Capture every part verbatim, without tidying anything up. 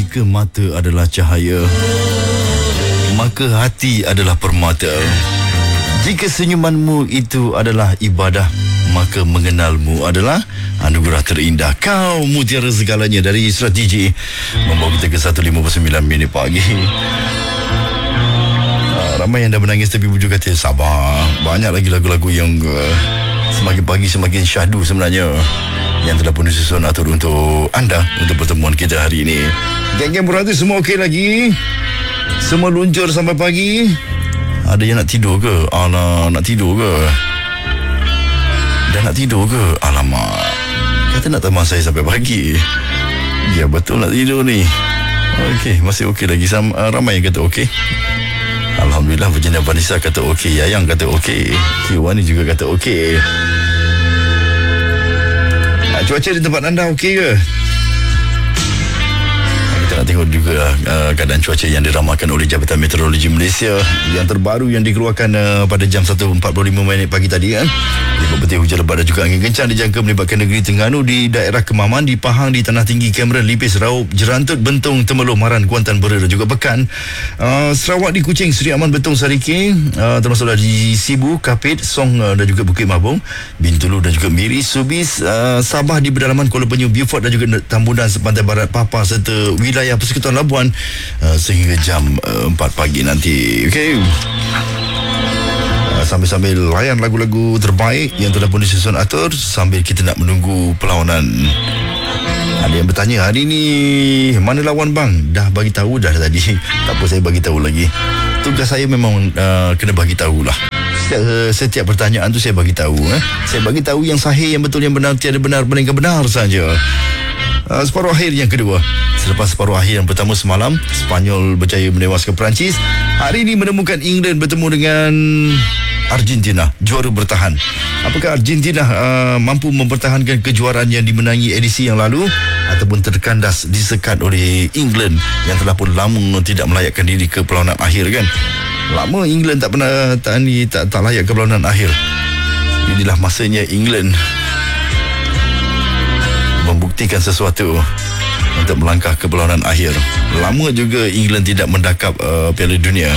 Jika mata adalah cahaya, maka hati adalah permata. Jika senyumanmu itu adalah ibadah, maka mengenalmu adalah anugerah terindah. Kau mutiara segalanya dari Israt D J membawa kita ke satu lima puluh sembilan minit pagi. uh, Ramai yang dah menangis tapi bujuk kata sabar. Banyak lagi lagu-lagu yang uh, semakin pagi semakin syahdu sebenarnya, yang telah pun disusun atur untuk anda, untuk pertemuan kita hari ini. Geng-geng berhati semua okey lagi? Semua luncur sampai pagi? Ada yang nak tidur ke? Alah, nak tidur ke? Dah nak tidur ke? Alamak, kata nak teman saya sampai pagi. Ya betul, nak tidur ni. Okey, masih okey lagi. Sam, uh, ramai yang kata okey. Alhamdulillah, Virginia Vanessa kata okey, Yayang kata okey, Kiwani juga kata okey. Cuaca di tempat anda okey ke? Kita nak tengok juga uh, keadaan cuaca yang diramalkan oleh Jabatan Meteorologi Malaysia yang terbaru yang dikeluarkan uh, pada jam satu empat puluh lima minit pagi tadi kan. Lipat petir hujan lebat dan juga angin kencang dijangka melibatkan negeri Terengganu di daerah Kemaman, di Pahang, di Tanah Tinggi, Cameron, Lipis, Raup, Jerantut, Bentong, Temerloh, Maran, Kuantan, Bera dan juga Pekan. Uh, Sarawak di Kuching, Seri Aman, Bentong, Sarike, uh, termasuklah di Sibu, Kapit, Song uh, dan juga Bukit Mabung, Bintulu dan juga Miri, Subis, uh, Sabah di pedalaman Kuala Penyu, Beaufort dan juga Tambunan sepantai barat Papa serta wilayah Persekutuan Labuan uh, sehingga jam uh, empat pagi nanti. Okey. Uh, sambil-sambil layan lagu-lagu terbaik yang telah pun disusun atur sambil kita nak menunggu perlawanan. Ada yang bertanya, hari ni mana lawan bang? Dah bagi tahu dah tadi. Tak apa, saya bagi tahu lagi. Tugas saya memang uh, kena bagi tahulah. Setiap, uh, setiap pertanyaan tu saya bagi tahu. Eh? Saya bagi tahu yang sahih, yang betul, yang benar, tiada benar, melainkan benar saja. Uh, separuh akhir yang kedua. Selepas separuh akhir yang pertama semalam, Spanyol berjaya menewaskan Perancis. Hari ini menemukan England bertemu dengan Argentina, juara bertahan. Apakah Argentina uh, mampu mempertahankan kejuaraan yang dimenangi edisi yang lalu, ataupun terkandas disekat oleh England yang telah pun lama tidak melayakkan diri ke perlawanan akhir kan? Lama England tak pernah tak, ni, tak, tak layak ke perlawanan akhir. Inilah masanya England membuktikan sesuatu untuk melangkah ke perlawanan akhir. Lama juga England tidak mendakap uh, Piala Dunia.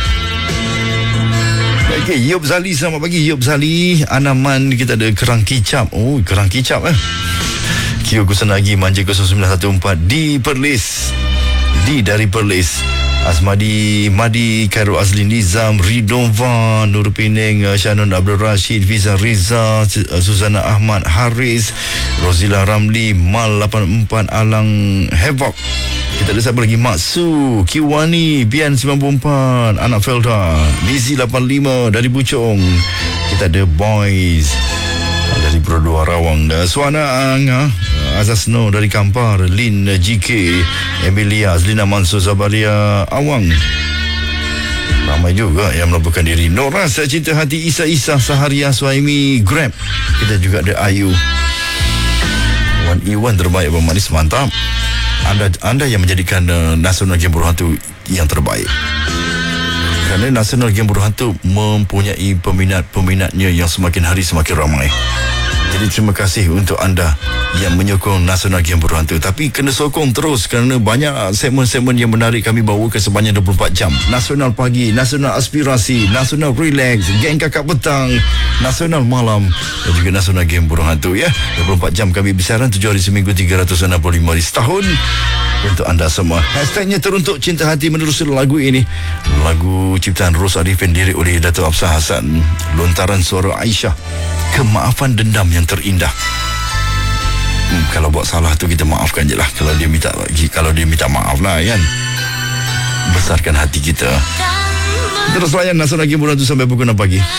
Okey, Yop Zali, selamat pagi Yop Zali. Anaman kita ada Kerang Kicap. Oh, Kerang Kicap eh. Kio Kusanagi Manja kosong sembilan satu empat di Perlis. Di dari Perlis. Asmadi Madi, Khairul Azlin, Nizam, Ridwan, Nur Peneng, Shannon Abdul Rashid, Fiza Riza, Suzana Ahmad, Haris, Rozila Ramli, Mal lapan empat, Alang Havoc. Kita ada siapa lagi? Maksu, Kiwani, Bian sembilan puluh empat, Anak Felda, Nizi lapan lima dari Bucong. Kita ada Boys dari Brodua Rawang, Suana Anga, Azaz No dari Kampar, Lin G K, Emilia, Azlina Mansur, Zabaria Awang. Ramai juga yang melaporkan diri. Nora, Saya Cinta Hati, Isa Isa, Saharia, Suhaimi, Grab. Kita juga ada Ayu. Wan Iwan terbaik, Abang Manis, mantap. Anda anda yang menjadikan uh, Nasional Game Buruh Hantu yang terbaik. Kerana Nasional Game Buruh Hantu mempunyai peminat-peminatnya yang semakin hari semakin ramai. Jadi terima kasih untuk anda yang menyokong Nasional Game Buruh Hantu. Tapi kena sokong terus kerana banyak segmen-segmen yang menarik kami bawa ke sepanjang dua puluh empat jam. Nasional Pagi, Nasional Aspirasi, Nasional Relax, Geng Kakak Petang, Nasional Malam dan juga Nasional Game Buruh Hantu ya. dua puluh empat jam kami bersiaran, tujuh hari seminggu, tiga ratus enam puluh lima hari setahun untuk anda semua. Hashtagnya teruntuk Cinta Hati menerusi lagu ini. Lagu ciptaan Ros Arifin, lirik oleh Dato' Afsah Hassan, lontaran suara Aisyah. Kemaafan dendam yang terindah. Hmm, kalau buat salah tu kita maafkan je lah. Kalau dia minta kalau dia minta maaf lah kan. Besarkan hati kita. Terus layan Nasional Game Buruh Hantu sampai pukul enam pagi.